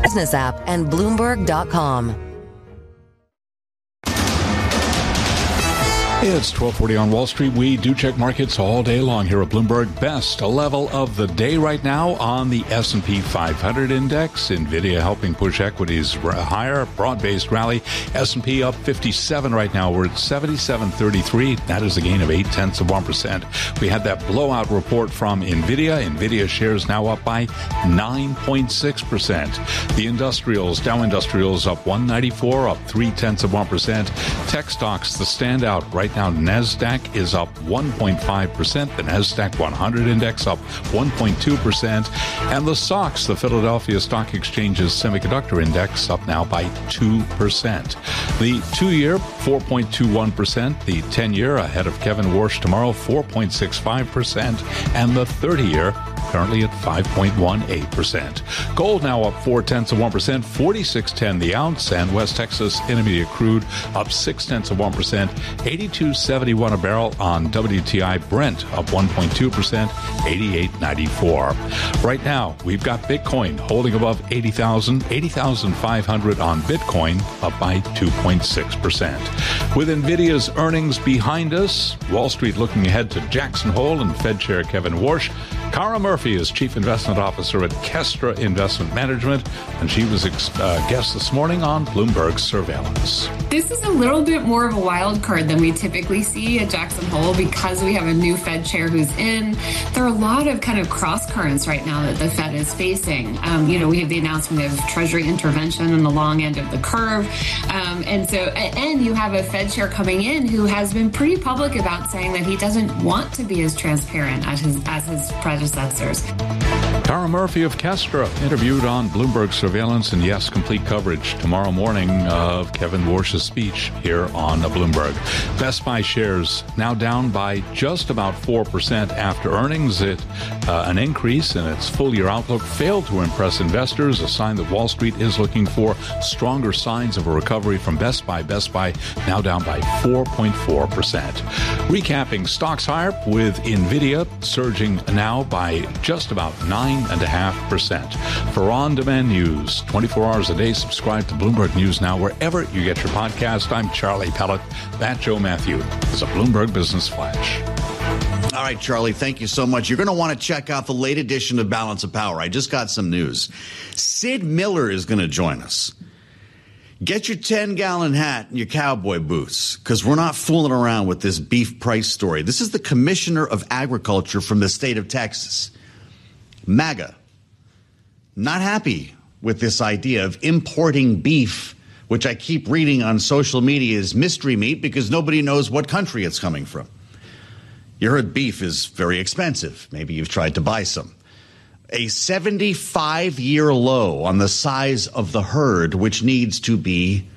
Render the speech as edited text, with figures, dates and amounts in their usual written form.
Business app, and Bloomberg.com. It's 12:40 on Wall Street. We do check markets all day long here at Bloomberg. Best level of the day right now on the S&P 500 index. NVIDIA helping push equities higher. Broad-based rally. S&P up 57 right now. We're at 77.33. That is a gain of 0.8%. We had that blowout report from NVIDIA. NVIDIA shares now up by 9.6%. The industrials, Dow Industrials up 194, up 0.3%. Tech stocks, the standout right now, NASDAQ is up 1.5%. The NASDAQ 100 index up 1.2%. And the SOX, the Philadelphia Stock Exchange's semiconductor index, up now by 2%. The 2-year, 4.21%. The 10-year, ahead of Kevin Warsh tomorrow, 4.65%. And the 30-year, currently at 5.18%. Gold now up 0.4%, 46.10 the ounce, and West Texas Intermediate crude up 0.6%, 82.71 a barrel on WTI. Brent up 1.2%, 88.94. Right now, we've got Bitcoin holding above 80,000, 80,500 on Bitcoin, up by 2.6%. With NVIDIA's earnings behind us, Wall Street looking ahead to Jackson Hole and Fed Chair Kevin Warsh. Cara Murphy is Chief Investment Officer at Kestra Investment Management, and she was guest this morning on Bloomberg Surveillance. This is a little bit more of a wild card than we typically see at Jackson Hole because we have a new Fed chair who's in. There are a lot of kind of cross currents right now that the Fed is facing. We have the announcement of Treasury intervention on the long end of the curve. And you have a Fed chair coming in who has been pretty public about saying that he doesn't want to be as transparent as his predecessors. Cara Murphy of Kestra, interviewed on Bloomberg Surveillance, and yes, complete coverage tomorrow morning of Kevin Warsh's speech here on Bloomberg. Best Buy shares now down by just about 4% after earnings. An increase in its full-year outlook failed to impress investors, a sign that Wall Street is looking for stronger signs of a recovery from Best Buy. Best Buy now down by 4.4%. Recapping, stocks higher with NVIDIA surging now by just about 9.5%. For on-demand news, 24 hours a day, subscribe to Bloomberg News Now wherever you get your podcast. I'm Charlie Pellet. That Joe Matthew is a Bloomberg Business Flash. All right, Charlie, thank you so much. You're going to want to check out the late edition of Balance of Power. I just got some news. Sid Miller is going to join us. Get your 10-gallon hat and your cowboy boots, because we're not fooling around with this beef price story. This is the Commissioner of Agriculture from the state of Texas. MAGA, not happy with this idea of importing beef, which I keep reading on social media is mystery meat because nobody knows what country it's coming from. You heard beef is very expensive. Maybe you've tried to buy some. A 75-year low on the size of the herd, which needs to be